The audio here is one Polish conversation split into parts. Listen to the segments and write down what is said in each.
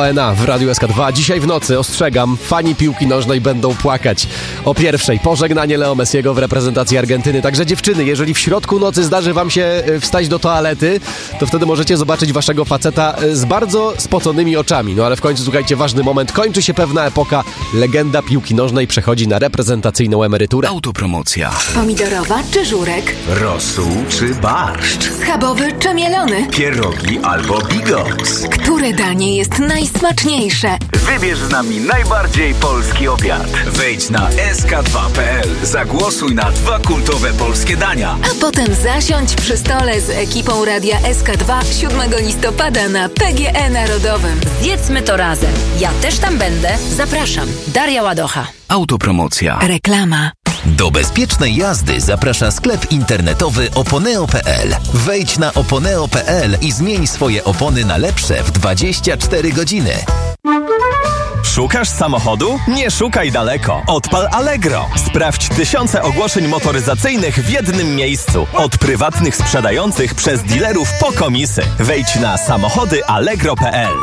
ONA w Radiu SK2. Dzisiaj w nocy, ostrzegam, fani piłki nożnej będą płakać. O 1:00 pożegnanie Leo Messiego w reprezentacji Argentyny. Także dziewczyny, jeżeli w środku nocy zdarzy wam się wstać do toalety, to wtedy możecie zobaczyć waszego faceta z bardzo spoconymi oczami. No ale w końcu, słuchajcie, ważny moment. Kończy się pewna epoka. Legenda piłki nożnej przechodzi na reprezentacyjną emeryturę. Autopromocja. Pomidorowa czy żurek? Rosół czy barszcz? Schabowy czy mielony? Pierogi albo bigos? Które danie jest najsmaczniejsze? Wybierz z nami najbardziej polski obiad. Wejdź na sk2.pl. Zagłosuj na 2 kultowe polskie dania. A potem zasiądź przy stole z ekipą Radia SK2 7 listopada na PGE Narodowym. Zjedzmy to razem. Ja też tam będę. Zapraszam. Daria Ładocha. Autopromocja. Reklama. Do bezpiecznej jazdy zaprasza sklep internetowy oponeo.pl. Wejdź na oponeo.pl i zmień swoje opony na lepsze w 24 godziny. Szukasz samochodu? Nie szukaj daleko. Odpal Allegro. Sprawdź tysiące ogłoszeń motoryzacyjnych w jednym miejscu. Od prywatnych sprzedających przez dealerów po komisy. Wejdź na samochodyallegro.pl.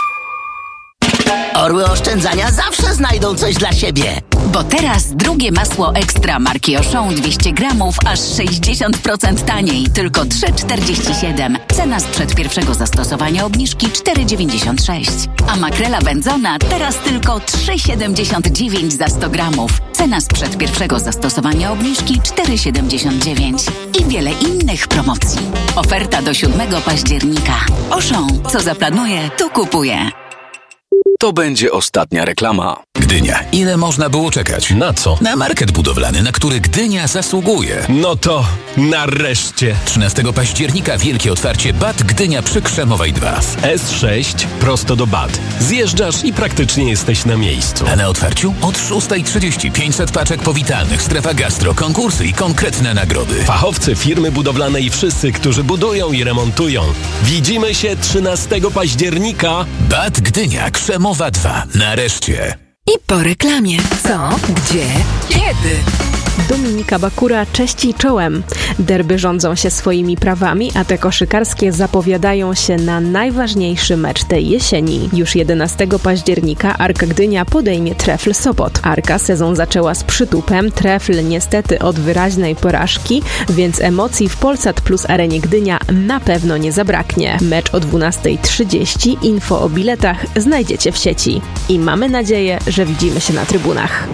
Orły oszczędzania zawsze znajdą coś dla siebie. Bo teraz drugie masło ekstra marki Auchan 200 gramów aż 60% taniej. Tylko 3,47. Cena sprzed pierwszego zastosowania obniżki 4,96. A makrela wędzona teraz tylko 3,79 za 100 gramów. Cena sprzed pierwszego zastosowania obniżki 4,79. I wiele innych promocji. Oferta do 7 października. Auchan. Co zaplanuje, to kupuje. To będzie ostatnia reklama. Gdynia. Ile można było czekać? Na co? Na market budowlany, na który Gdynia zasługuje. No to nareszcie. 13 października wielkie otwarcie BAT Gdynia przy Krzemowej 2. S6 prosto do BAT. Zjeżdżasz i praktycznie jesteś na miejscu. A na otwarciu od 6:30 500 paczek powitalnych, strefa gastro, konkursy i konkretne nagrody. Fachowcy, firmy budowlane i wszyscy, którzy budują i remontują. Widzimy się 13 października. BAT Gdynia Krzemowa 2. Nareszcie. I po reklamie. Co? Gdzie? Kiedy? Dominika Bakura, cześć i czołem. Derby rządzą się swoimi prawami, a te koszykarskie zapowiadają się na najważniejszy mecz tej jesieni. Już 11 października Arka Gdynia podejmie Trefl Sopot. Arka sezon zaczęła z przytupem, Trefl niestety od wyraźnej porażki, więc emocji w Polsat Plus Arenie Gdynia na pewno nie zabraknie. Mecz o 12:30, info o biletach znajdziecie w sieci. I mamy nadzieję, że widzimy się na trybunach.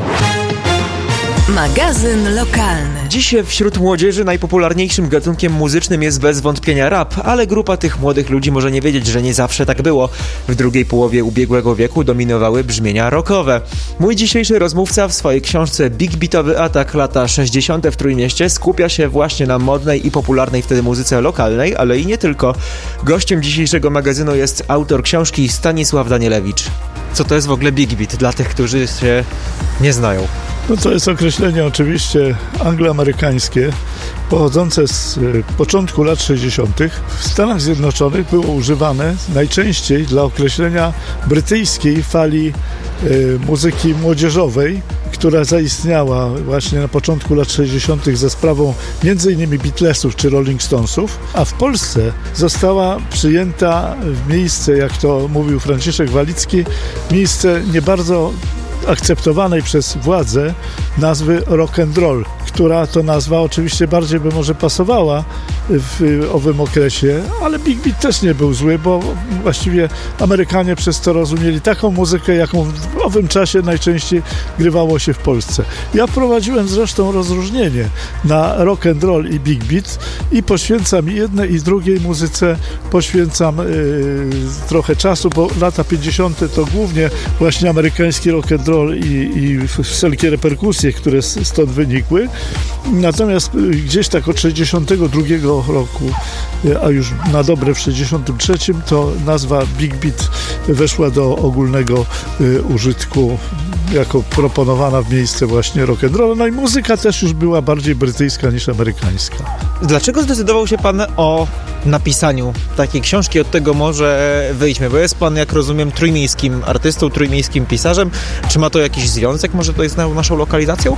Magazyn lokalny. Dziś wśród młodzieży najpopularniejszym gatunkiem muzycznym jest bez wątpienia rap, ale grupa tych młodych ludzi może nie wiedzieć, że nie zawsze tak było. W drugiej połowie ubiegłego wieku dominowały brzmienia rockowe. Mój dzisiejszy rozmówca w swojej książce Big Beatowy Atak lata 60. w Trójmieście skupia się właśnie na modnej i popularnej wtedy muzyce lokalnej, ale i nie tylko. Gościem dzisiejszego magazynu jest autor książki Stanisław Danielewicz. Co to jest w ogóle Big Beat dla tych, którzy się nie znają? No to jest określenie oczywiście angloamerykańskie, pochodzące z początku lat 60. W Stanach Zjednoczonych było używane najczęściej dla określenia brytyjskiej fali muzyki młodzieżowej, która zaistniała właśnie na początku lat 60. za sprawą m.in. Beatlesów czy Rolling Stonesów, a w Polsce została przyjęta w miejsce, jak to mówił Franciszek Walicki, miejsce nie bardzo akceptowanej przez władze nazwy rock and roll, która to nazwa oczywiście bardziej by może pasowała w owym okresie, ale Big Beat też nie był zły, bo właściwie Amerykanie przez to rozumieli taką muzykę, jaką w owym czasie najczęściej grywało się w Polsce. Ja wprowadziłem zresztą rozróżnienie na rock and roll i Big Beat i poświęcam jednej i drugiej muzyce, poświęcam trochę czasu, bo lata 50. to głównie właśnie amerykański rock and roll i wszelkie reperkusje, które stąd wynikły. Natomiast gdzieś tak od 62 roku, a już na dobre w 63, to nazwa Big Beat weszła do ogólnego użytku jako proponowana w miejsce właśnie rock and roll. No i muzyka też już była bardziej brytyjska niż amerykańska. Dlaczego zdecydował się pan o napisaniu takiej książki? Od tego może wyjdźmy, bo jest pan, jak rozumiem, trójmiejskim artystą, trójmiejskim pisarzem. Czy ma to jakiś związek może to jest z naszą lokalizacją?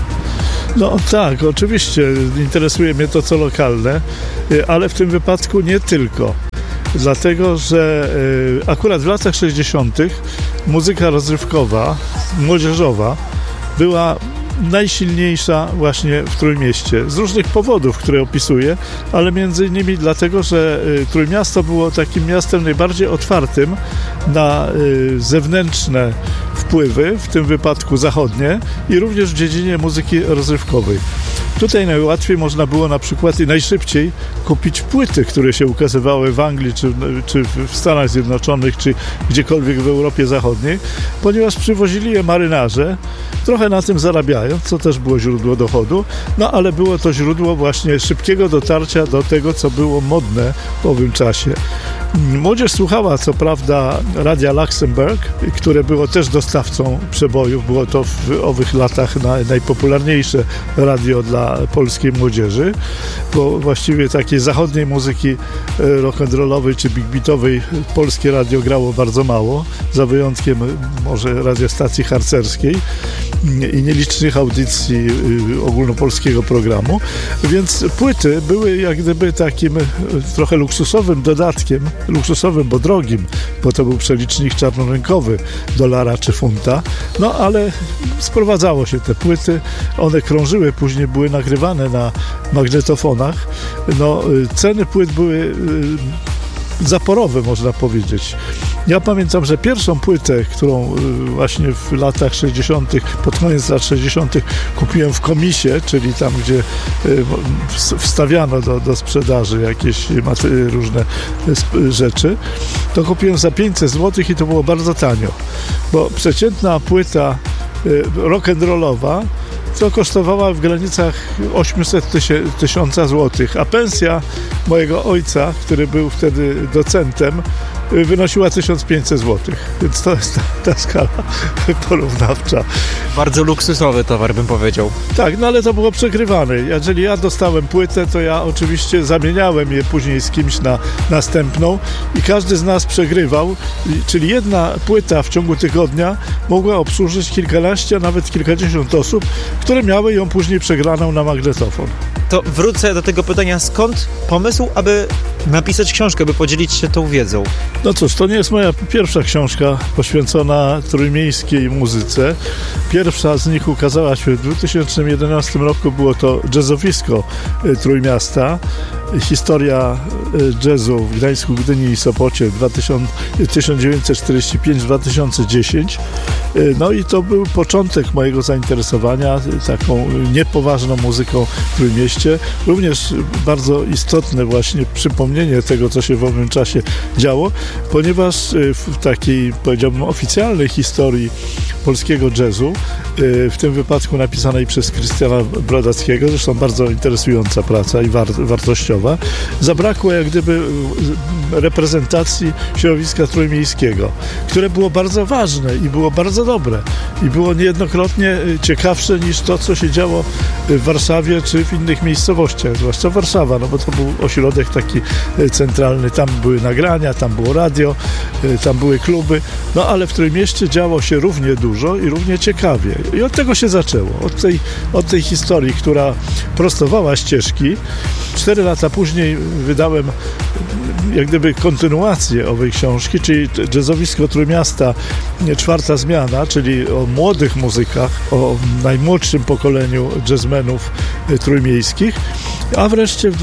No tak, oczywiście interesuje mnie to, co lokalne, ale w tym wypadku nie tylko. dlatego że akurat w latach 60. muzyka rozrywkowa, młodzieżowa była najsilniejsza właśnie w Trójmieście. Z różnych powodów, które opisuję, ale między innymi dlatego, że Trójmiasto było takim miastem najbardziej otwartym na zewnętrzne wpływy, w tym wypadku zachodnie, i również w dziedzinie muzyki rozrywkowej. Tutaj najłatwiej można było na przykład i najszybciej kupić płyty, które się ukazywały w Anglii, czy w Stanach Zjednoczonych, czy gdziekolwiek w Europie Zachodniej, ponieważ przywozili je marynarze, trochę na tym zarabiając, co też było źródło dochodu, no ale było to źródło właśnie szybkiego dotarcia do tego, co było modne w owym czasie. Młodzież słuchała co prawda Radia Luxemburg, które było też dostawcą przebojów. Było to w owych latach najpopularniejsze radio dla polskiej młodzieży, bo właściwie takiej zachodniej muzyki rock'n'rollowej czy big beatowej polskie radio grało bardzo mało, za wyjątkiem może radiostacji harcerskiej i nielicznych audycji ogólnopolskiego programu, więc płyty były jak gdyby takim trochę luksusowym dodatkiem, luksusowym, bo drogim, bo to był przelicznik czarnorynkowy dolara czy funta, no ale sprowadzało się te płyty, one krążyły, później były nagrywane na magnetofonach, no ceny płyt były zaporowe, można powiedzieć. Ja pamiętam, że pierwszą płytę, którą właśnie w latach 60., pod koniec lat 60. kupiłem w komisie, czyli tam, gdzie wstawiano do sprzedaży jakieś różne rzeczy, to kupiłem za 500 zł i to było bardzo tanio, bo przeciętna płyta rock'n'rollowa to kosztowała w granicach 800 000 złotych, a pensja mojego ojca, który był wtedy docentem, wynosiła 1500 zł, więc to jest ta skala porównawcza. Bardzo luksusowy towar, bym powiedział. Tak, no ale to było przegrywane. Jeżeli ja dostałem płytę, to ja oczywiście zamieniałem je później z kimś na następną i każdy z nas przegrywał, czyli jedna płyta w ciągu tygodnia mogła obsłużyć kilkanaście, a nawet kilkadziesiąt osób, które miały ją później przegraną na magnetofon. To wrócę do tego pytania, skąd pomysł, aby napisać książkę, by podzielić się tą wiedzą? No cóż, to nie jest moja pierwsza książka poświęcona trójmiejskiej muzyce. Pierwsza z nich ukazała się w 2011 roku, było to jazzowisko Trójmiasta. Historia jazzu w Gdańsku, Gdyni i Sopocie 1945-2010. No i to był początek mojego zainteresowania taką niepoważną muzyką w Trójmieście. Również bardzo istotne właśnie przypomnienie tego, co się w owym czasie działo, ponieważ w takiej, powiedziałbym, oficjalnej historii polskiego jazzu, w tym wypadku napisanej przez Krystiana Brodackiego, zresztą bardzo interesująca praca i wartościowa, zabrakło jak gdyby reprezentacji środowiska trójmiejskiego, które było bardzo ważne i było bardzo dobre i było niejednokrotnie ciekawsze niż to, co się działo w Warszawie czy w innych miejscowościach, zwłaszcza Warszawa, no bo to był ośrodek taki centralny, tam były nagrania, tam było radio, tam były kluby, no ale w Trójmieście działo się równie dużo i równie ciekawie. I od tego się zaczęło, od tej historii, która prostowała ścieżki. 4 lata później wydałem jak gdyby kontynuację owej książki, czyli jazzowisko Trójmiasta, 4. zmiana, czyli o młodych muzykach, o najmłodszym pokoleniu jazzmenów trójmiejskich. A wreszcie w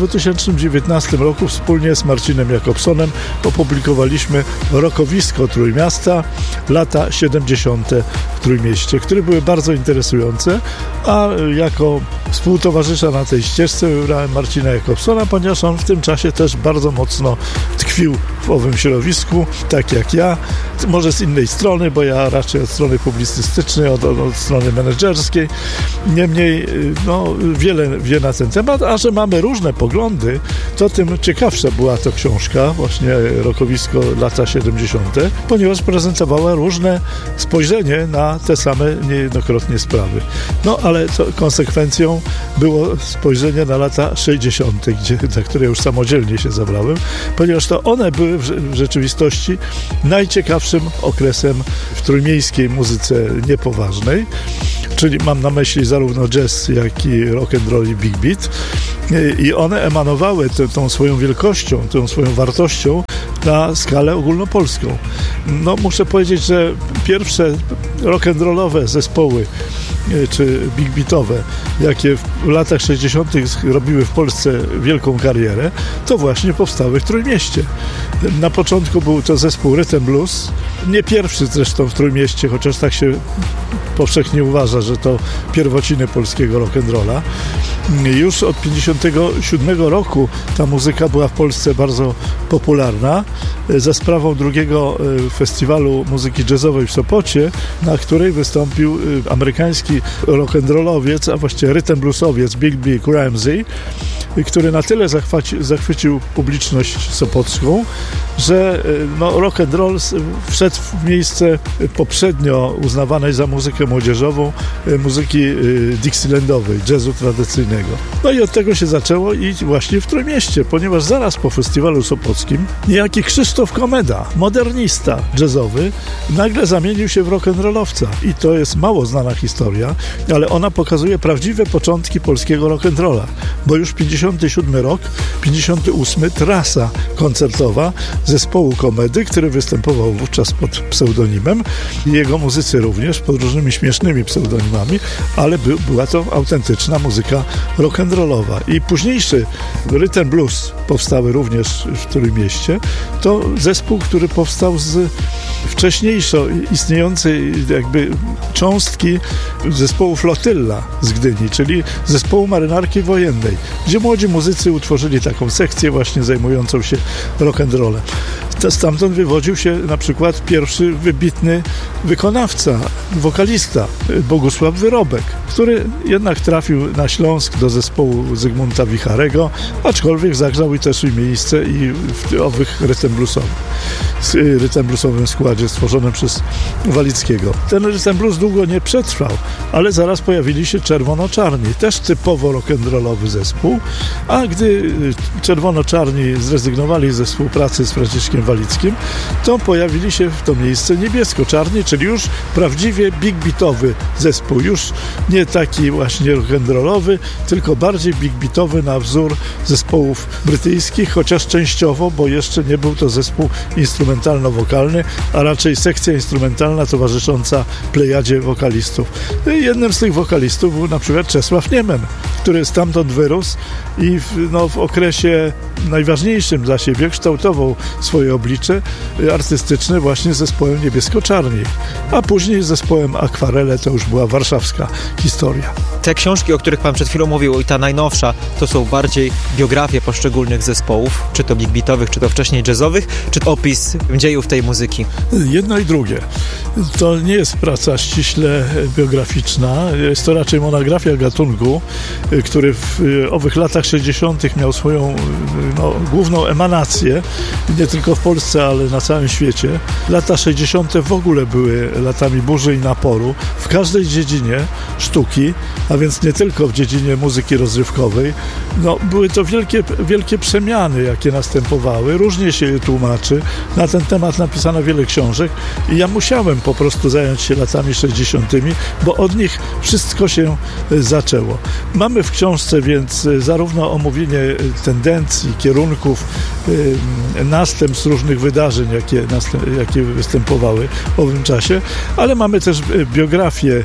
2019 roku wspólnie z Marcinem Jakobsonem opublikowaliśmy rockowisko Trójmiasta, lata 70. w Trójmieście, które były bardzo interesujące, a jako współtowarzysza na tej ścieżce wybrałem Marcina Jakobsona, ponieważ on w tym czasie też bardzo mocno tkwił w owym środowisku, tak jak ja, może z innej strony, bo ja raczej od strony publicystycznej, od strony menedżerskiej. Niemniej, no, wiele wie na ten temat, a że mamy różne poglądy, to tym ciekawsza była to książka, właśnie rockowisko lata 70., ponieważ prezentowała różne spojrzenie na te same niejednokrotnie sprawy. No, ale to konsekwencją było spojrzenie na lata 60., za które już samodzielnie się zabrałem, ponieważ to one były w rzeczywistości najciekawszym okresem w trójmiejskiej muzyce niepoważnej. czyli mam na myśli zarówno jazz, jak i rock and roll i big beat. I one emanowały tą swoją wielkością, tą swoją wartością na skalę ogólnopolską. No, muszę powiedzieć, że pierwsze rock'n'rollowe zespoły czy big beatowe, jakie w latach 60. robiły w Polsce wielką karierę, to właśnie powstały w Trójmieście. Na początku był to zespół Rhythm Blues, nie pierwszy zresztą w Trójmieście, chociaż tak się powszechnie uważa, że to pierwociny polskiego rock'n'rolla. Już od 1957 roku ta muzyka była w Polsce bardzo popularna za sprawą drugiego festiwalu muzyki jazzowej w Sopocie, na której wystąpił amerykański rock'n'rollowiec, a właściwie rhythm bluesowiec Big Ramsey, który na tyle zachwycił publiczność sopocką, że rock and roll wszedł w miejsce poprzednio uznawanej za muzykę młodzieżową, muzyki dixielandowej, jazzu tradycyjnego. No i od tego się zaczęło i właśnie w Trójmieście, ponieważ zaraz po festiwalu sopockim niejaki Krzysztof Komeda, modernista jazzowy, nagle zamienił się w rock'n'rollowca. I to jest mało znana historia, ale ona pokazuje prawdziwe początki polskiego rock'n'rolla, bo już 57 rok, 58 trasa koncertowa zespołu Komedy, który występował wówczas pod pseudonimem, i jego muzycy również pod różnymi śmiesznymi pseudonimami, ale była to autentyczna muzyka rock'n'rollowa. I późniejszy rhythm blues powstały również w Trójmieście. To zespół, który powstał z wcześniejszo istniejącej jakby cząstki zespołu Flotylla z Gdyni, czyli zespołu marynarki wojennej, gdzie młodzi muzycy utworzyli taką sekcję właśnie zajmującą się rock'n'rollem. Stamtąd wywodził się na przykład pierwszy wybitny wykonawca, wokalista Bogusław Wyrobek, który jednak trafił na Śląsk do zespołu Zygmunta Wicharego, aczkolwiek zagrzał i też miejsce i w owych rhythm bluesowym składzie stworzonym przez Walickiego. Ten rhythm blues długo nie przetrwał, ale zaraz pojawili się Czerwono-Czarni, też typowo rock'n'rollowy zespół, a gdy Czerwono-Czarni zrezygnowali ze współpracy z Franciszkiem Walickim, to pojawili się w to miejsce Niebiesko-Czarni, czyli już prawdziwie big beatowy zespół, już nie taki właśnie rock'n'rollowy, tylko bardziej big beatowy na wzór zespołów brytyjskich, chociaż częściowo, bo jeszcze nie był to zespół instrumentalno-wokalny, a raczej sekcja instrumentalna towarzysząca plejadzie wokalistów. Jednym z tych wokalistów był na przykład Czesław Niemen, który stamtąd wyrósł i w okresie najważniejszym dla siebie kształtował swoje oblicze artystyczne właśnie z zespołem Niebiesko-Czarni, a później z zespołem Akwarele to już była warszawska historia. Te książki, o których pan przed chwilą mówił, i ta najnowsza, to są bardziej biografie poszczególnych zespołów, czy to big beatowych, czy to wcześniej jazzowych, czy to opis dziejów tej muzyki? Jedno i drugie. To nie jest praca ściśle biograficzna, jest to raczej monografia gatunku, który w owych latach 60. miał swoją główną emanację, nie tylko w Polsce, ale na całym świecie. Lata 60. w ogóle były latami burzy i naporu w każdej dziedzinie sztuki, a więc nie tylko w dziedzinie muzyki rozrywkowej. Były to wielkie przemiany, jakie następowały. Różnie się je tłumaczy. Na ten temat napisano wiele książek i ja musiałem po prostu zająć się latami 60., bo od nich wszystko się zaczęło. Mamy w książce więc zarówno omówienie tendencji, kierunków, następstw różnych wydarzeń, jakie występowały w owym czasie, ale mamy też biografię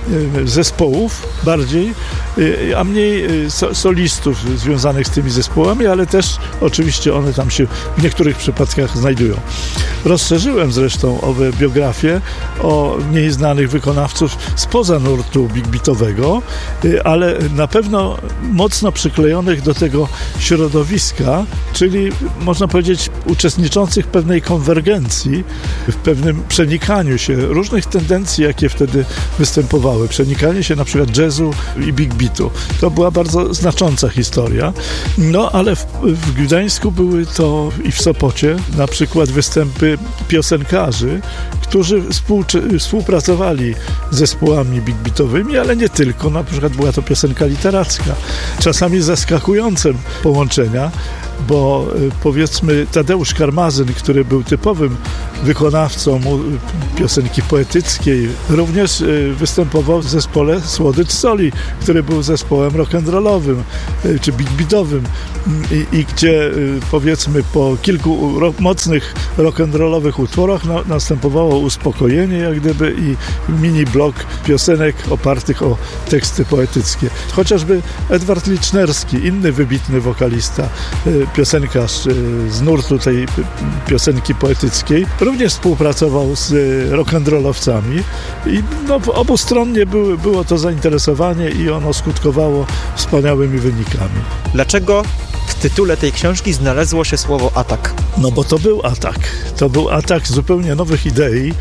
zespołów bardziej, a mniej solistów związanych z tymi zespołami, ale też oczywiście one tam się w niektórych przypadkach znajdują. Rozszerzyłem zresztą owe biografie o mniej znanych wykonawców spoza nurtu big beatowego, ale na pewno mocno przyklejonych do tego środowiska, czyli można powiedzieć uczestniczących w pewnej konwergencji, w pewnym przenikaniu się różnych tendencji, jakie wtedy występowały. Przenikanie się na przykład jazzu i big beatu. To była bardzo znacząca historia. Ale w Gdańsku były to i w Sopocie na przykład występy piosenkarzy, którzy współpracowali z zespołami big beatowymi, ale nie tylko. Na przykład była to piosenka literacka. Czasami zaskakujące połączenia, bo powiedzmy Tadeusz Karmazyn, który był typowym wykonawcą piosenki poetyckiej. Również występował w zespole Słodycz Soli, który był zespołem rock'n'rollowym czy big beatowym i gdzie powiedzmy po kilku mocnych rock'n'rollowych utworach następowało uspokojenie jak gdyby i mini blok piosenek opartych o teksty poetyckie. Chociażby Edward Licznerski, inny wybitny wokalista, piosenkarz z nurtu tej piosenki poetyckiej, również współpracował z rock'n'rollowcami i obustronnie było to zainteresowanie i ono skutkowało wspaniałymi wynikami. Dlaczego w tytule tej książki znalazło się słowo atak? No bo to był atak. To był atak zupełnie nowych idei.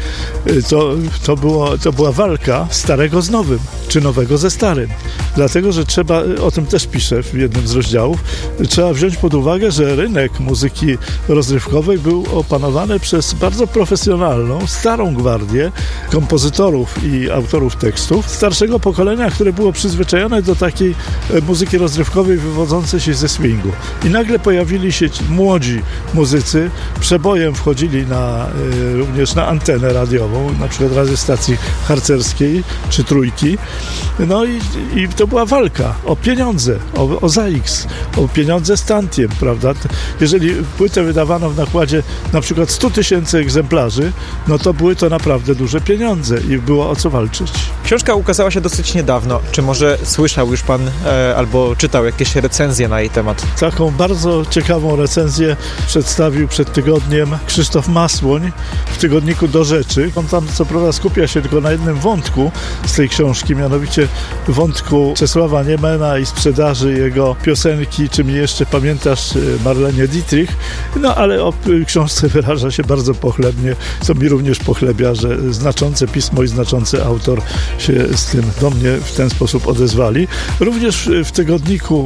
To była walka starego z nowym, czy nowego ze starym. Dlatego, że trzeba, o tym też piszę w jednym z rozdziałów, trzeba wziąć pod uwagę, że rynek muzyki rozrywkowej był opanowany przez bardzo profesjonalną, starą gwardię kompozytorów i autorów tekstów starszego pokolenia, które było przyzwyczajone do takiej muzyki rozrywkowej wywodzącej się ze swingu. I nagle pojawili się młodzi muzycy, przebojem wchodzili również na antenę radiową, na przykład radiostacji harcerskiej czy Trójki. No i to była walka o pieniądze, o ZAX, o pieniądze z tantiem, prawda? Jeżeli płytę wydawano w nakładzie na przykład 100 000 egzemplarzy, no to były to naprawdę duże pieniądze i było o co walczyć. Książka ukazała się dosyć niedawno. Czy może słyszał już pan albo czytał jakieś recenzje na jej temat? Taką bardzo ciekawą recenzję przedstawił przed tygodniem Krzysztof Masłoń w tygodniku Do Rzeczy. On tam co prawda skupia się tylko na jednym wątku z tej książki, mianowicie wątku Czesława Niemena i sprzedaży jego piosenki, czy mi jeszcze pamiętasz, Marlenie Dietrich. No ale o książce wyraża się bardzo pochlebnie, co mi również pochlebia, że znaczące pismo i znaczący autor się z tym do mnie w ten sposób odezwali. Również w tygodniku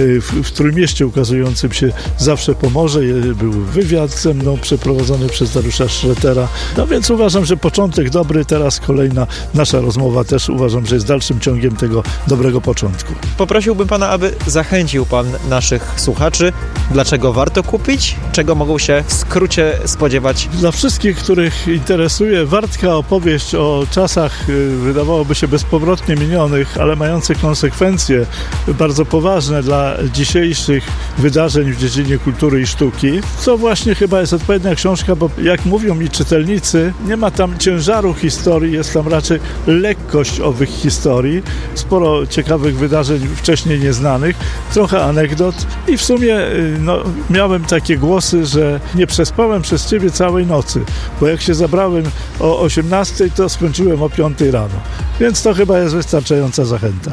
w Trójmieście ukazującym się Zawsze Pomorze był wywiad ze mną przeprowadzony przez Dariusza Szretera. No więc uważam, że początek dobry, teraz kolejna nasza rozmowa też uważam, że jest dalszym ciągiem tego dobrego początku. Poprosiłbym pana, aby zachęcił pan naszych słuchaczy, dlaczego warto kupić, czego mogą się w skrócie spodziewać. Dla wszystkich, których interesuje wartka opowieść o czasach, wydawałoby się bezpowrotnie minionych, ale mających konsekwencje bardzo poważne dla dzisiejszych wydarzeń w dziedzinie kultury i sztuki, to właśnie chyba jest odpowiednia książka, bo jak mówią mi czytelnicy, nie ma tam ciężaru historii, jest tam raczej lekkość owych historii, sporo ciekawych wydarzeń wcześniej nieznanych, trochę anegdot i w sumie miałem takie głosy, że nie przespałem przez ciebie całej nocy, bo jak się zabrałem o 18, to skończyłem o 5 rano. Więc to chyba jest wystarczająca zachęta.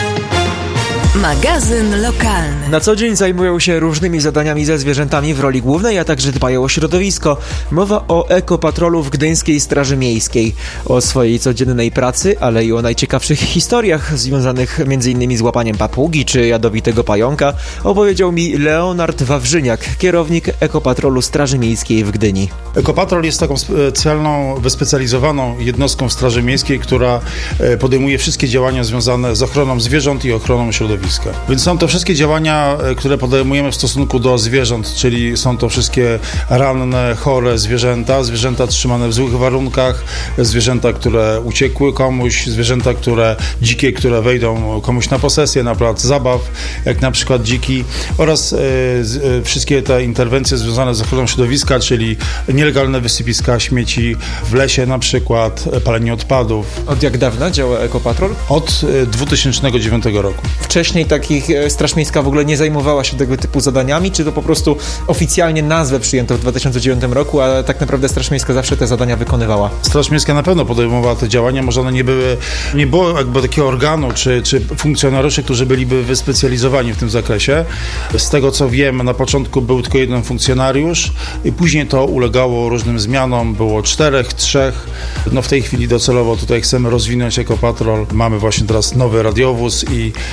Magazyn lokalny. Na co dzień zajmują się różnymi zadaniami ze zwierzętami w roli głównej, a także dbają o środowisko. Mowa o ekopatrolu w Gdyńskiej Straży Miejskiej. O swojej codziennej pracy, ale i o najciekawszych historiach związanych m.in. z łapaniem papugi czy jadowitego pająka opowiedział mi Leonard Wawrzyniak, kierownik ekopatrolu Straży Miejskiej w Gdyni. Ekopatrol jest taką specjalną, wyspecjalizowaną jednostką Straży Miejskiej, która podejmuje wszystkie działania związane z ochroną zwierząt i ochroną środowiska. Więc są to wszystkie działania, które podejmujemy w stosunku do zwierząt, czyli są to wszystkie ranne, chore zwierzęta trzymane w złych warunkach, zwierzęta, które uciekły komuś, zwierzęta, dzikie, które wejdą komuś na posesję, na plac zabaw, jak na przykład dziki, oraz wszystkie te interwencje związane z ochroną środowiska, czyli nielegalne wysypiska śmieci w lesie na przykład, palenie odpadów. Od jak dawna działa ekopatrol? Od 2009 roku. Wcześniej Straż Miejska w ogóle nie zajmowała się tego typu zadaniami, czy to po prostu oficjalnie nazwę przyjęto w 2009 roku, a tak naprawdę Straż Miejska zawsze te zadania wykonywała? Straż Miejska na pewno podejmowała te działania, może one nie było jakby takiego organu, czy funkcjonariuszy, którzy byliby wyspecjalizowani w tym zakresie. Z tego co wiem, na początku był tylko jeden funkcjonariusz i później to ulegało różnym zmianom, było 4, 3. No w tej chwili docelowo tutaj chcemy rozwinąć ekopatrol. Mamy właśnie teraz nowy radiowóz i interwencję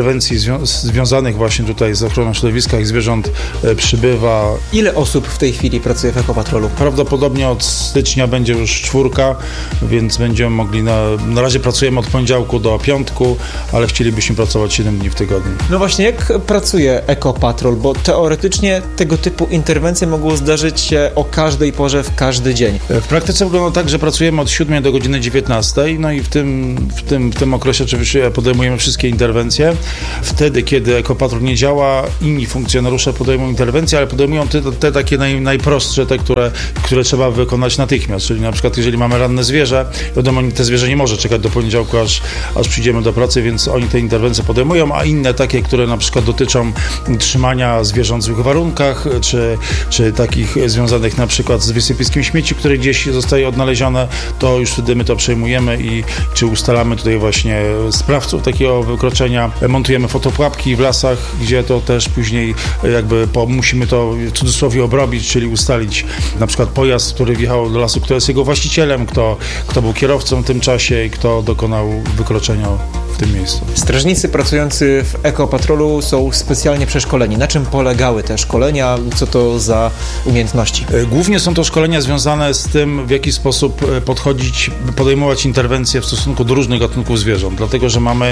interwencji związanych właśnie tutaj z ochroną środowiska i zwierząt przybywa. Ile osób w tej chwili pracuje w Ekopatrolu? Prawdopodobnie od stycznia będzie już 4, więc będziemy mogli, na razie pracujemy od poniedziałku do piątku, ale chcielibyśmy pracować 7 dni w tygodniu. No właśnie, jak pracuje Ekopatrol? Bo teoretycznie tego typu interwencje mogą zdarzyć się o każdej porze, w każdy dzień. W praktyce wygląda tak, że pracujemy od 7 do godziny 19, no i w tym okresie oczywiście podejmujemy wszystkie interwencje. Wtedy, kiedy Ekopatrol nie działa, inni funkcjonariusze podejmują interwencje, ale podejmują te takie najprostsze, te, które trzeba wykonać natychmiast. Czyli na przykład, jeżeli mamy ranne zwierzę, wiadomo, te zwierzę nie może czekać do poniedziałku, aż przyjdziemy do pracy, więc oni te interwencje podejmują, a inne takie, które na przykład dotyczą trzymania zwierząt w złych warunkach, czy takich związanych na przykład z wysypiskiem śmieci, które gdzieś zostaje odnalezione, to już wtedy my to przejmujemy czy ustalamy tutaj właśnie sprawców takiego wykroczenia. Montujemy fotopułapki w lasach, gdzie to też później musimy to w cudzysłowie obrobić, czyli ustalić na przykład pojazd, który wjechał do lasu, kto jest jego właścicielem, kto był kierowcą w tym czasie i kto dokonał wykroczenia w tym miejscu. Strażnicy pracujący w Ekopatrolu są specjalnie przeszkoleni. Na czym polegały te szkolenia? Co to za umiejętności? Głównie są to szkolenia związane z tym, w jaki sposób podejmować interwencje w stosunku do różnych gatunków zwierząt, dlatego, że mamy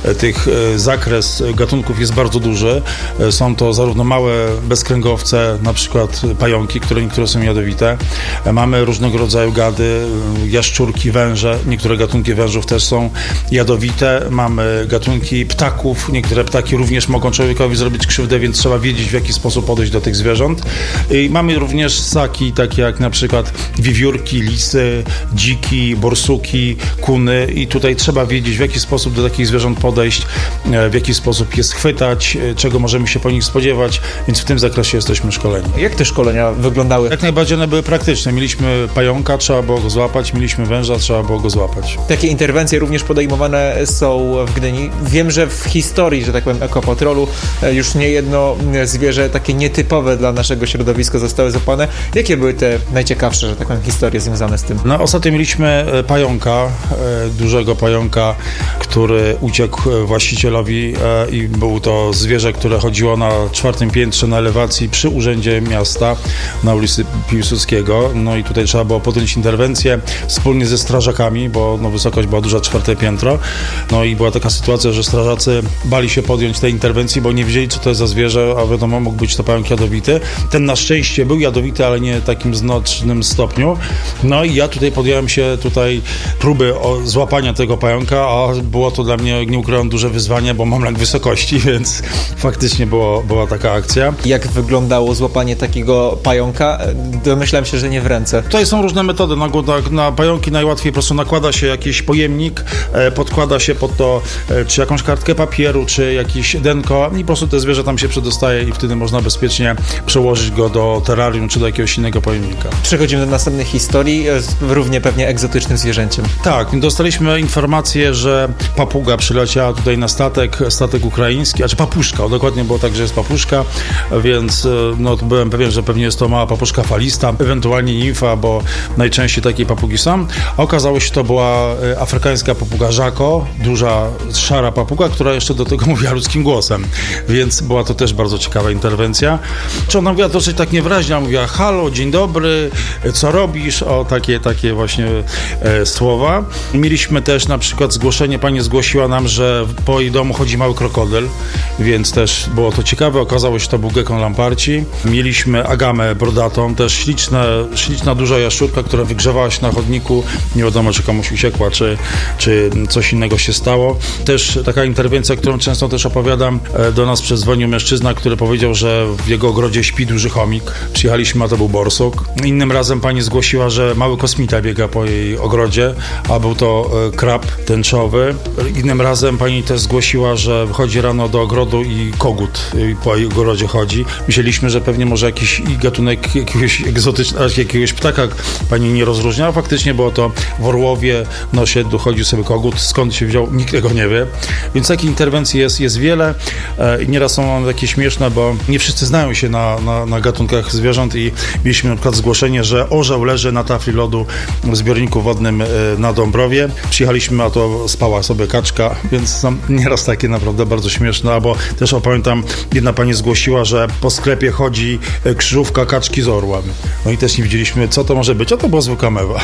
zakres gatunków jest bardzo duży. Są to zarówno małe bezkręgowce, na przykład pająki, niektóre są jadowite. Mamy różnego rodzaju gady, jaszczurki, węże. Niektóre gatunki wężów też są jadowite. Mamy gatunki ptaków. Niektóre ptaki również mogą człowiekowi zrobić krzywdę, więc trzeba wiedzieć, w jaki sposób podejść do tych zwierząt. I mamy również ssaki, takie jak na przykład wiewiórki, lisy, dziki, borsuki, kuny i tutaj trzeba wiedzieć, w jaki sposób do takich zwierząt podejść, w jaki sposób je schwytać, czego możemy się po nich spodziewać, więc w tym zakresie jesteśmy szkoleni. Jak te szkolenia wyglądały? Jak najbardziej one były praktyczne. Mieliśmy pająka, trzeba było go złapać, mieliśmy węża, trzeba było go złapać. Takie interwencje również podejmowane są w Gdyni. Wiem, że w historii, że tak powiem, Ekopatrolu już niejedno zwierzę takie nietypowe dla naszego środowiska zostały złapane. Jakie były te najciekawsze, że tak powiem, historie związane z tym? No, ostatnio mieliśmy pająka, dużego pająka, który uciekł właścicielowi i był to zwierzę, które chodziło na 4. piętrze na elewacji przy Urzędzie Miasta na ulicy Piłsudskiego. No i tutaj trzeba było podjąć interwencję wspólnie ze strażakami, bo wysokość była duża, 4. piętro. No i była taka sytuacja, że strażacy bali się podjąć tej interwencji, bo nie wiedzieli, co to jest za zwierzę, a wiadomo, mógł być to pająk jadowity. Ten na szczęście był jadowity, ale nie takim znacznym stopniu. No i ja podjąłem się próby złapania tego pająka, a było to dla mnie, nie ukrywam, duże wyzwanie, bo mam lęk wysokości, więc faktycznie była taka akcja. Jak wyglądało złapanie takiego pająka? Domyślam się, że nie w ręce. Tutaj są różne metody. Na pająki najłatwiej po prostu nakłada się jakiś pojemnik, podkłada się pod to czy jakąś kartkę papieru, czy jakiś denko i po prostu te zwierzę tam się przedostaje i wtedy można bezpiecznie przełożyć go do terrarium, czy do jakiegoś innego pojemnika. Przechodzimy do następnej historii z równie pewnie egzotycznym zwierzęciem. Tak, dostaliśmy informację, że papuga przyleciała tutaj na statek ukraiński, papuszka, dokładnie było tak, że jest papuszka, więc byłem pewien, że pewnie jest to mała papuszka falista, ewentualnie nimfa, bo najczęściej takie papugi są. A okazało się, że to była afrykańska papuga żako, duża, szara papuga, która jeszcze do tego mówiła ludzkim głosem, więc była to też bardzo ciekawa interwencja. Czy ona mówiła dosyć tak niewyraźnie, mówiła halo, dzień dobry, co robisz? O, takie właśnie słowa. Mieliśmy też na przykład zgłoszenie, pani zgłosiła nam, że po jej domu chodzi mały krokodyl, więc też było to ciekawe. Okazało się, że to był gekon lamparci. Mieliśmy agamę brodatą, też śliczna duża jaszczurka, która wygrzewała się na chodniku. Nie wiadomo, czy komuś uciekła, czy coś innego się stało. Też taka interwencja, którą często też opowiadam, do nas przedzwonił mężczyzna, który powiedział, że w jego ogrodzie śpi duży chomik. Przyjechaliśmy, a to był borsuk. Innym razem pani zgłosiła, że mały kosmita biega po jej ogrodzie, a był to krab tęczowy. Innym razem pani też zgłosiła, że wychodzi rano do ogrodu i kogut po jej ogrodzie chodzi. Myśleliśmy, że pewnie może jakiś gatunek jakiegoś egzotycznego, jakiegoś ptaka pani nie rozróżniała. Faktycznie było to w Orłowie, chodził sobie kogut. Skąd się wziął? nikt tego nie wie. Więc takich interwencji jest wiele i nieraz są one takie śmieszne, bo nie wszyscy znają się na gatunkach zwierząt i mieliśmy na przykład zgłoszenie, że orzeł leży na tafli lodu w zbiorniku wodnym na Dąbrowie. Przyjechaliśmy, a to spała sobie kaczka, więc są nieraz takie naprawdę bardzo śmieszne. Albo też pamiętam, jedna pani zgłosiła, że po sklepie chodzi krzyżówka kaczki z orłem. No i też nie widzieliśmy, co to może być, a to była zwykła mewa.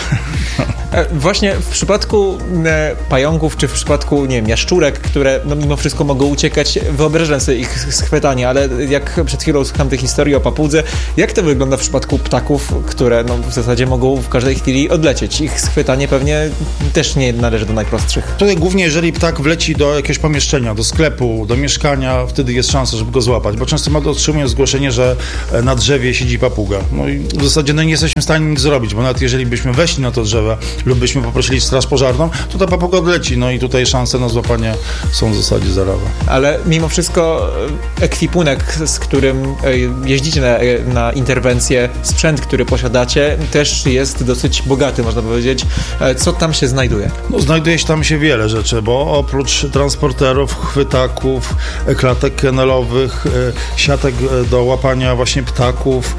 Właśnie w przypadku pająków, czy w przypadku, nie wiem, jaszczurek, które no, mimo wszystko mogą uciekać, wyobrażam sobie ich schwytanie, ale jak przed chwilą słucham tej historii o papudze, jak to wygląda w przypadku ptaków, które no, w zasadzie mogą w każdej chwili odlecieć? Ich schwytanie pewnie też nie należy do najprostszych. Tutaj głównie, jeżeli ptak wleci do jakiegoś pomieszczenia, do sklepu, do mieszkania, wtedy jest szansa, żeby go złapać, bo często otrzymuję zgłoszenie, że na drzewie siedzi papuga. No i w zasadzie no, nie jesteśmy w stanie nic zrobić, bo nawet jeżeli byśmy weszli na to drzewo lub byśmy poprosili straż pożarną, to ta papuga odleci, no i tutaj szanse na złapanie są w zasadzie zerowe. Ale mimo wszystko ekwipunek, z którym jeździcie na interwencję, sprzęt, który posiadacie, też jest dosyć bogaty, można powiedzieć. Co tam się znajduje? No, znajduje się tam wiele rzeczy, bo oprócz transporterów, chwytaków, klatek kennelowych, siatek do łapania właśnie ptaków,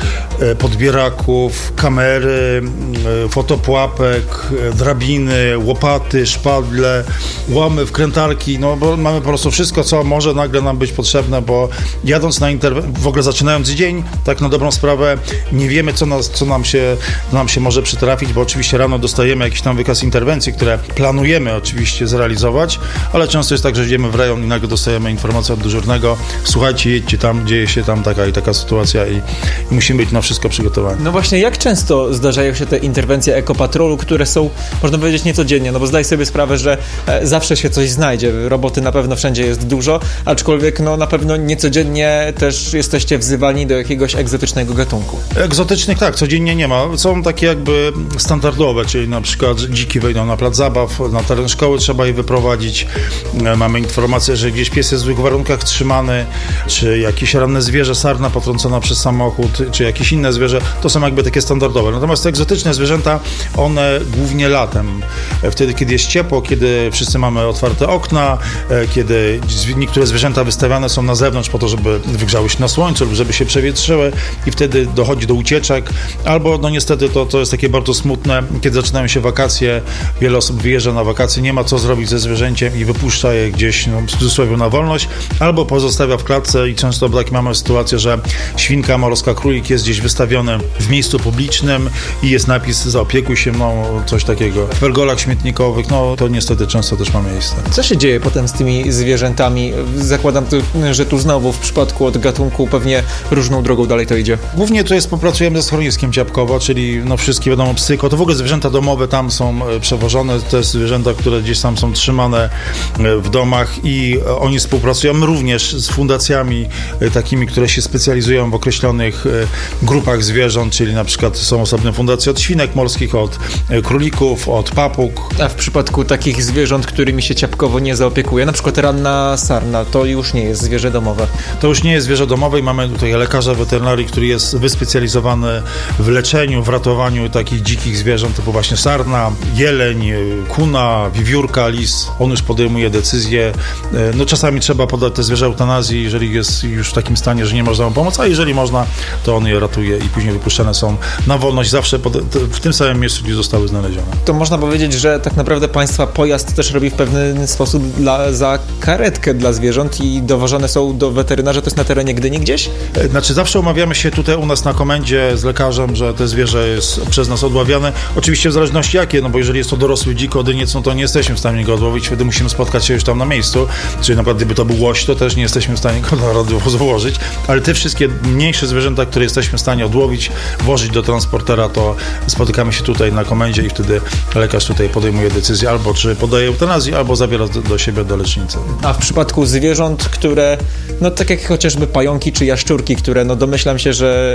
podbieraków, kamery, fotopułapek, drabiny, łopaty, szpadle, łamy, wkrętarki, no bo mamy po prostu wszystko, co może nagle nam być potrzebne, bo jadąc na w ogóle zaczynając dzień, tak na dobrą sprawę, nie wiemy, co nam się może przytrafić, bo oczywiście rano dostajemy jakiś tam wykaz interwencji, które planujemy oczywiście zrealizować, ale często jest tak, że idziemy w rejon i nagle dostajemy informację od dyżurnego: słuchajcie, jedźcie tam, dzieje się tam taka i taka sytuacja i musimy być na wszystko przygotowani. No właśnie, jak często zdarzają się te interwencje ekopatrolu, które są, można powiedzieć, niecodziennie, no bo zdaj sobie sprawę, że zawsze się coś znajdzie, roboty na pewno wszędzie jest dużo, aczkolwiek no na pewno niecodziennie też jesteście wzywani do jakiegoś egzotycznego gatunku. Egzotycznych tak, codziennie nie ma. Są takie jakby standardowe, czyli na przykład dziki wejdą na plac zabaw, na teren szkoły trzeba je wyprowadzić. Mamy informację, że gdzieś pies jest w złych warunkach trzymany, czy jakieś ranne zwierzę, sarna potrącona przez samochód, czy jakieś inne zwierzę. To są jakby takie standardowe. Natomiast te egzotyczne zwierzęta, one głównie latem. Wtedy, kiedy jest ciepło, kiedy wszyscy mamy otwarte okna, kiedy niektóre zwierzęta wystawiane są na zewnątrz po to, żeby wygrzały się na słońcu lub żeby się przewietrzyły i wtedy dochodzi do ucieczek. Albo no niestety to jest takie bardzo smutne, kiedy zaczynają się wakacje, wiele osób wyjeżdża na wakacje, nie ma co zrobić ze zwierzęciem i wypuszcza je gdzieś, no, w cudzysłowie, na wolność, albo pozostawia w klatce i często tak mamy sytuację, że świnka, morska, królik jest gdzieś wystawiony w miejscu publicznym i jest napis: zaopiekuj się mną, coś takiego. W pergolach śmietnikowych, no to niestety często też ma miejsce. Co się dzieje potem z tymi zwierzętami? Zakładam, że tu znowu w przypadku od gatunku pewnie różną drogą dalej to idzie. Głównie tu współpracujemy ze schroniskiem Ciapkowo, czyli no wszystkie wiadomo psy, to w ogóle zwierzęta domowe tam są przewożone, te zwierzęta, które gdzieś tam są trzymane w domach i oni współpracują. My również z fundacjami takimi, które się specjalizują w określonych grupach zwierząt, czyli na przykład są osobne fundacje od świnek morskich, od królików, od papug. A w przypadku takich zwierząt, którymi się Ciapkowo nie zaopiekuje, na przykład ranna sarna, to już nie jest zwierzę domowe. To już nie jest zwierzę domowe i mamy tutaj lekarza weterynarii, który jest wyspecjalizowany w leczeniu, w ratowaniu takich dzikich zwierząt, typu właśnie sarna, jeleń, kuna, wiewiórka, lis. On już podejmuje decyzje. No czasami trzeba podać te zwierzę eutanazji, jeżeli jest już w takim stanie, że nie można mu pomóc, a jeżeli można, to on je ratuje i później wypuszczane są na wolność zawsze w tym samym miejscu, gdzie zostały znalezione. To można powiedzieć, że tak naprawdę państwa pojazd też robi w pewien sposób za karetkę dla zwierząt i dowożone są do weterynarza, to jest na terenie Gdyni gdzieś? Znaczy zawsze umawiamy się tutaj u nas na komendzie z lekarzem, że te zwierzę jest przez nas odławiane. Oczywiście w zależności jakie, no bo jeżeli jest to dorosły dzik, odyniec, no to nie jesteśmy w stanie go odłowić, wtedy musimy spotkać się już tam na miejscu. Czyli na przykład gdyby to był łoś, to też nie jesteśmy w stanie go na radiowozu włożyć, ale te wszystkie mniejsze zwierzęta, które jesteśmy w stanie odłowić, włożyć do transportera, to spotykamy się tutaj na komendzie i wtedy lekarz tutaj podejmuje decyzję, albo czy podaje eutanazję, albo zabiera do siebie do lecznicy. A w przypadku zwierząt, które, no tak jak chociażby pająki czy jaszczurki, które no domyślam się, że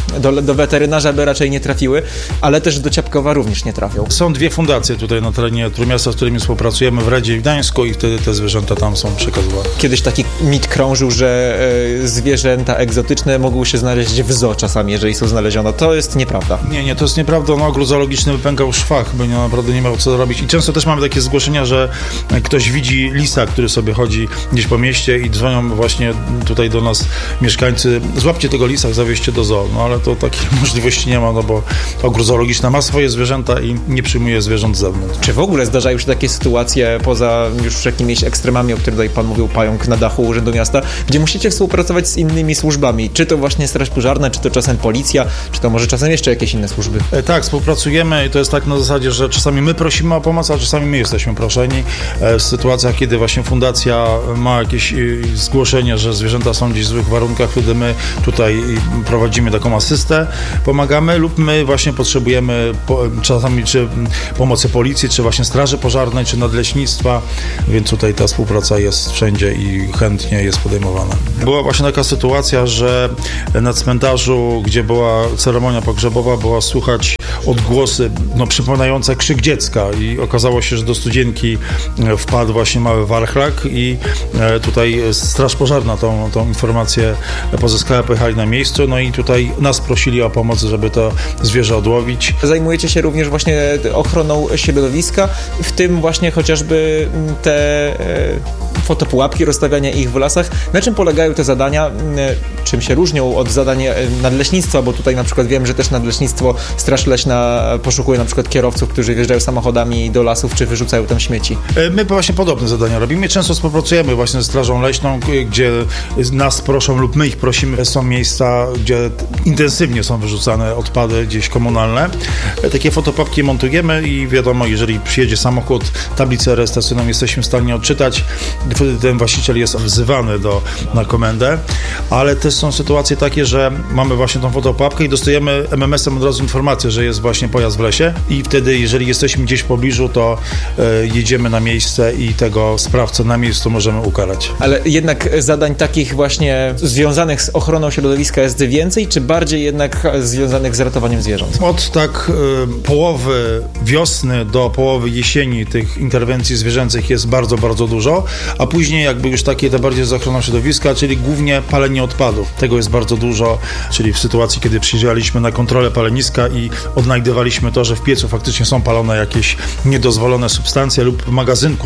do weterynarza by raczej nie trafiły, ale też do Ciapkowa również nie trafią. Są dwie fundacje tutaj na terenie Trójmiasta, z którymi współpracujemy, w Radzie i w Gdańsku, i wtedy te zwierzęta tam są przekazywane. Kiedyś taki mit krążył, że zwierzęta egzotyczne mogą się znaleźć w zoo czasami. warunkami, jeżeli są znalezione. To jest nieprawda. Nie, to jest nieprawda. No, ogród zoologiczny wypękał szwach, bo naprawdę nie miał co robić. I często też mamy takie zgłoszenia, że ktoś widzi lisa, który sobie chodzi gdzieś po mieście i dzwonią właśnie tutaj do nas mieszkańcy, złapcie tego lisa, zawieźcie do zoo. No ale to takiej możliwości nie ma, no bo ogród zoologiczny ma swoje zwierzęta i nie przyjmuje zwierząt z zewnątrz. Czy w ogóle zdarzają się takie sytuacje, poza już jakimiś ekstremami, o których tutaj pan mówił, pająk na dachu Urzędu Miasta, gdzie musicie współpracować z innymi służbami? Czy to właśnie Straż Pożarna, czy to czasem policja, czy to może czasem jeszcze jakieś inne służby? Tak, współpracujemy i to jest tak na zasadzie, że czasami my prosimy o pomoc, a czasami my jesteśmy proszeni. W sytuacjach, kiedy właśnie fundacja ma jakieś zgłoszenie, że zwierzęta są gdzieś w złych warunkach, wtedy my tutaj prowadzimy taką asystę, pomagamy, lub my właśnie potrzebujemy czasami czy pomocy policji, czy właśnie Straży Pożarnej, czy Nadleśnictwa, więc tutaj ta współpraca jest wszędzie i chętnie jest podejmowana. Była właśnie taka sytuacja, że na cmentarzu, gdzie była ceremonia pogrzebowa, była słychać odgłosy przypominające krzyk dziecka i okazało się, że do studzienki wpadł właśnie mały warchlak i tutaj Straż Pożarna tą informację pozyskała, pojechali na miejscu, no i tutaj nas prosili o pomoc, żeby to zwierzę odłowić. Zajmujecie się również właśnie ochroną środowiska, w tym właśnie chociażby te fotopułapki, rozstawiania ich w lasach. Na czym polegają te zadania? Czym się różnią od zadań nadleśnictwa? Bo tutaj na przykład wiem, że też nadleśnictwo, Straż Leśna poszukuje na przykład kierowców, którzy wjeżdżają samochodami do lasów, czy wyrzucają tam śmieci. My właśnie podobne zadania robimy. Często współpracujemy właśnie ze Strażą Leśną, gdzie nas proszą lub my ich prosimy. Są miejsca, gdzie intensywnie są wyrzucane odpady gdzieś komunalne. Takie fotopułapki montujemy i wiadomo, jeżeli przyjedzie samochód, tablicę rejestracyjną jesteśmy w stanie odczytać. Wtedy ten właściciel jest wzywany na komendę, ale też są sytuacje takie, że mamy właśnie tą fotopułapkę i dostajemy MMS-em od razu informację, że jest właśnie pojazd w lesie i wtedy, jeżeli jesteśmy gdzieś w pobliżu, to jedziemy na miejsce i tego sprawcę na miejscu możemy ukarać. Ale jednak zadań takich właśnie związanych z ochroną środowiska jest więcej, czy bardziej jednak związanych z ratowaniem zwierząt? Od połowy wiosny do połowy jesieni tych interwencji zwierzęcych jest bardzo, bardzo dużo, a później jakby już te bardziej z ochroną środowiska, czyli głównie palenie odpadów. Tego jest bardzo dużo, czyli w sytuacji, kiedy przyjeżdżaliśmy na kontrolę paleniska i odnajdywaliśmy to, że w piecu faktycznie są palone jakieś niedozwolone substancje lub w magazynku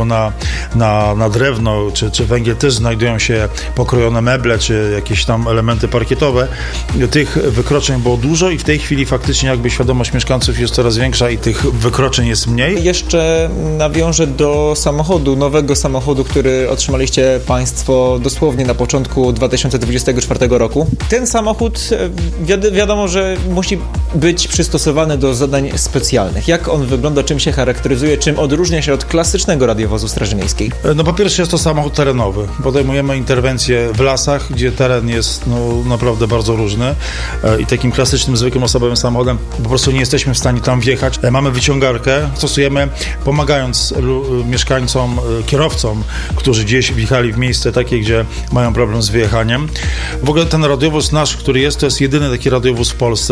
na drewno czy węgiel też znajdują się pokrojone meble czy jakieś tam elementy parkietowe. Tych wykroczeń było dużo i w tej chwili faktycznie jakby świadomość mieszkańców jest coraz większa i tych wykroczeń jest mniej. Jeszcze nawiążę do nowego samochodu, który otrzymaliście Państwo dosłownie na początku 2024 roku. Ten samochód wiadomo, że musi być przystosowany do zadań specjalnych. Jak on wygląda, czym się charakteryzuje, czym odróżnia się od klasycznego radiowozu Straży Miejskiej? No po pierwsze jest to samochód terenowy. Podejmujemy interwencje w lasach, gdzie teren jest naprawdę bardzo różny i takim klasycznym, zwykłym osobowym samochodem po prostu nie jesteśmy w stanie tam wjechać. Mamy wyciągarkę, stosujemy pomagając mieszkańcom, kierowcom, którzy gdzieś wjechali w miejsce takie, gdzie mają problem z wyjechaniem. W ogóle ten radiowóz nasz, który jest, to jest jedyny taki radiowóz w Polsce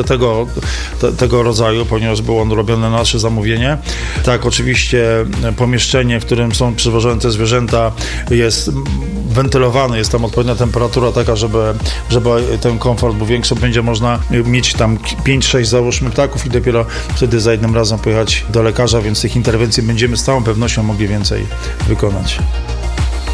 tego rodzaju, ponieważ był on robiony na nasze zamówienie. Tak, oczywiście pomieszczenie, w którym są przewożone te zwierzęta jest wentylowane, jest tam odpowiednia temperatura taka, żeby ten komfort był większy, będzie można mieć tam 5-6 załóżmy ptaków i dopiero wtedy za jednym razem pojechać do lekarza, więc tych interwencji będziemy z całą pewnością mogli więcej wykonać.